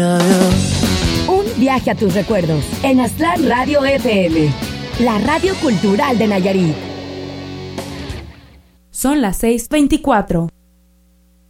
Un viaje a tus recuerdos en Aztlán Radio FM, la radio cultural de Nayarit. Son las 6:24.